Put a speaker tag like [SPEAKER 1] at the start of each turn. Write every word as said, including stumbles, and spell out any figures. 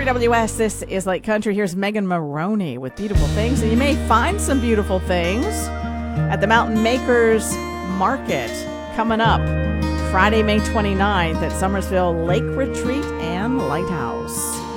[SPEAKER 1] W S, this is Lake Country. Here's Megan Maroney with Beautiful Things. And you may find some beautiful things at the Mountain Makers Market coming up Friday, May twenty-ninth at Summersville Lake Retreat and Lighthouse.